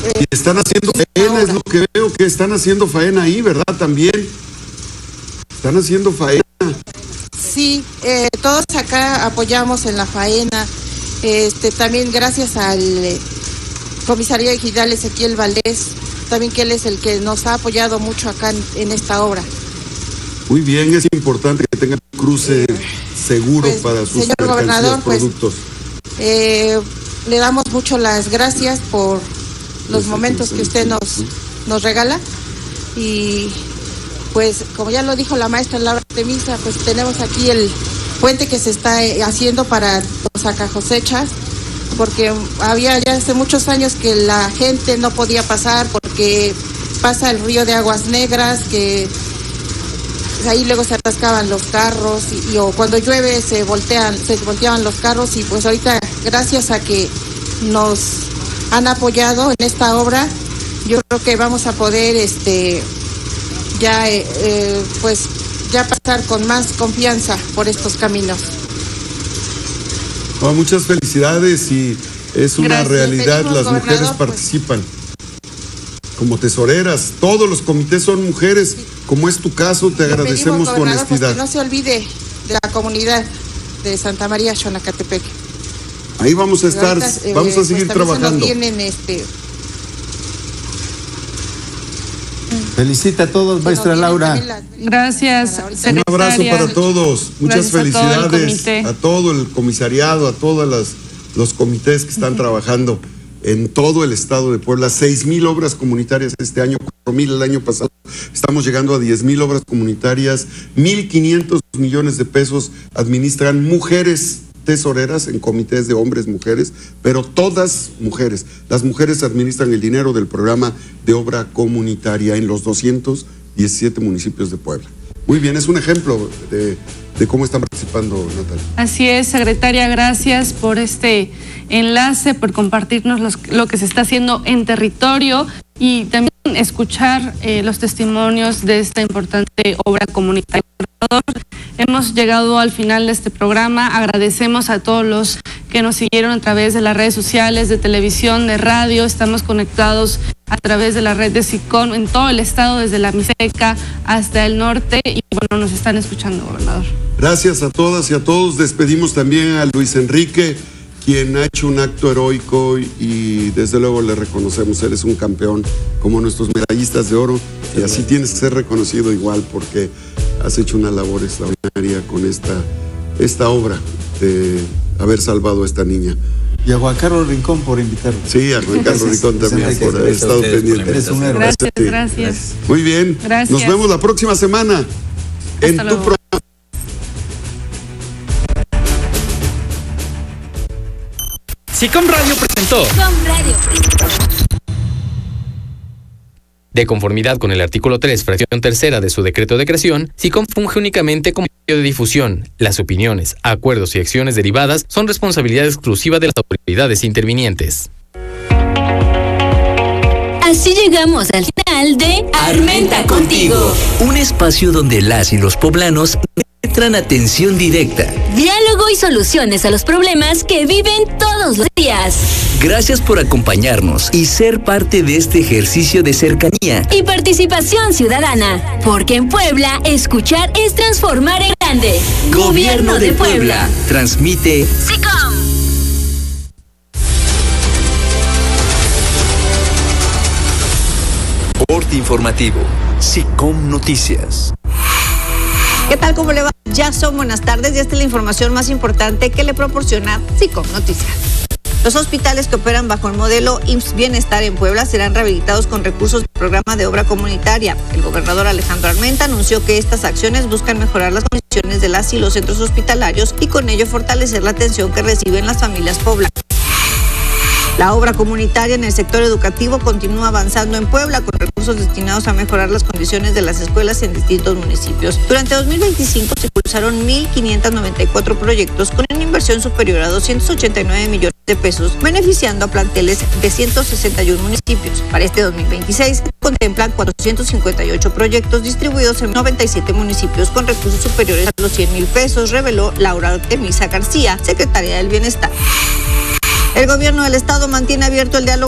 Y están haciendo faena, es lo que veo, que están haciendo faena ahí, ¿verdad? También. Están haciendo faena. Sí, todos acá apoyamos en la faena. También gracias al comisario ejidal Ezequiel Valdés, también que él es el que nos ha apoyado mucho acá en esta obra. Muy bien, es importante que tengan un cruce seguro para sus señor gobernador, productos. Le damos mucho las gracias por los momentos que usted nos regala, y pues como ya lo dijo la maestra Laura Artemisa, pues tenemos aquí el puente que se está haciendo para los sacajosechas, porque había ya hace muchos años que la gente no podía pasar porque pasa el río de Aguas Negras, que ahí luego se atascaban los carros o cuando llueve se volteaban los carros, y pues ahorita gracias a que nos han apoyado en esta obra, yo creo que vamos a poder ya pasar con más confianza por estos caminos. Muchas felicidades, y es una realidad, las mujeres participan como tesoreras, todos los comités son mujeres, como es tu caso, te agradecemos tu honestidad. Que no se olvide de la comunidad de Santa María Xonacatepec. Ahí vamos a estar, vamos a seguir trabajando. Felicita a todos, maestra Laura. Gracias, secretaria. Un abrazo para todos, muchas felicidades a todo el comisariado, a todos los comités que están trabajando en todo el estado de Puebla. 6,000 obras comunitarias este año, 4,000 el año pasado. Estamos llegando a 10,000 obras comunitarias, 1,500 millones de pesos administran mujeres tesoreras en comités de hombres, mujeres, pero todas mujeres. Las mujeres administran el dinero del programa de obra comunitaria en los 217 municipios de Puebla. Muy bien, es un ejemplo de cómo están participando, Natalia. Así es, secretaria, gracias por este enlace, por compartirnos lo que se está haciendo en territorio y también escuchar los testimonios de esta importante obra comunitaria. Hemos llegado al final de este programa. Agradecemos a todos los que nos siguieron a través de las redes sociales, de televisión, de radio. Estamos conectados a través de la red de SICOM en todo el estado, desde la Mixteca hasta el norte, y bueno, nos están escuchando, gobernador. Gracias a todas y a todos. Despedimos también a Luis Enrique, quien ha hecho un acto heroico, y desde luego le reconocemos. Él es un campeón, como nuestros medallistas de oro, y así tienes que ser reconocido igual, porque has hecho una labor extraordinaria con esta obra de haber salvado a esta niña. Y a Juan Carlos Rincón por invitarnos. Sí, a Juan Carlos Rincón también por haber estado pendiente. Gracias. Muy bien. Gracias. Nos vemos la próxima semana en tu programa. SICOM Radio presentó. De conformidad con el artículo 3, fracción tercera de su decreto de creación, SICOM funge únicamente como medio de difusión. Las opiniones, acuerdos y acciones derivadas son responsabilidad exclusiva de las autoridades intervinientes. Así llegamos al final de Armenta Contigo, un espacio donde las y los poblanos encuentran atención directa, diálogo y soluciones a los problemas que viven todos los días. Gracias por acompañarnos y ser parte de este ejercicio de cercanía y participación ciudadana, porque en Puebla escuchar es transformar en grande. Gobierno de Puebla. Transmite SICOM. Reporte informativo. SICOM Noticias. ¿Qué tal? ¿Cómo le va? Ya son buenas tardes y esta es la información más importante que le proporciona SICOM Noticias. Los hospitales que operan bajo el modelo IMSS Bienestar en Puebla serán rehabilitados con recursos del programa de obra comunitaria. El gobernador Alejandro Armenta anunció que estas acciones buscan mejorar las condiciones de las y los centros hospitalarios y con ello fortalecer la atención que reciben las familias poblanas. La obra comunitaria en el sector educativo continúa avanzando en Puebla con recursos destinados a mejorar las condiciones de las escuelas en distintos municipios. Durante 2025 se impulsaron 1,594 proyectos con una inversión superior a 289 millones de pesos, beneficiando a planteles de 161 municipios. Para este 2026 se contemplan 458 proyectos distribuidos en 97 municipios con recursos superiores a los 100,000 pesos, reveló Laura Artemisa García, secretaria del Bienestar. El gobierno del estado mantiene abierto el diálogo